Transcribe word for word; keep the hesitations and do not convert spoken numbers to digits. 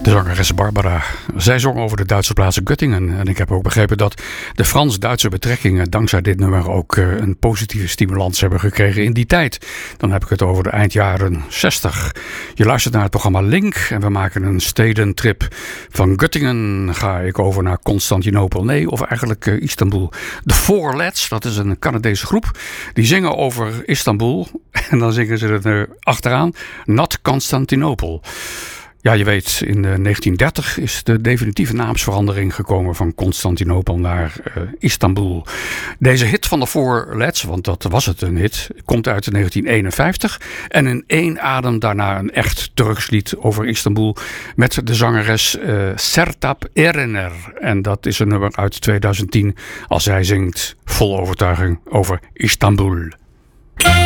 De zangeres Barbara. Zij zong over de Duitse plaats Göttingen. En ik heb ook begrepen dat de Frans-Duitse betrekkingen dankzij dit nummer ook een positieve stimulans hebben gekregen in die tijd. Dan heb ik het over de eindjaren zestig. Je luistert naar het programma Link en we maken een stedentrip. Van Göttingen ga ik over naar Constantinopel. Nee, of eigenlijk uh, Istanbul. De Four Lads, dat is een Canadese groep. Die zingen over Istanbul. En dan zingen ze er achteraan. Not Constantinople. Ja, je weet, in negentien dertig is de definitieve naamsverandering gekomen van Constantinopel naar uh, Istanbul. Deze hit van de Four Lads, want dat was het een hit, komt uit negentien eenenvijftig. En in één adem daarna een echt Turks lied over Istanbul met de zangeres uh, Sertab Erener. En dat is een nummer uit tweeduizend tien als zij zingt vol overtuiging over Istanbul.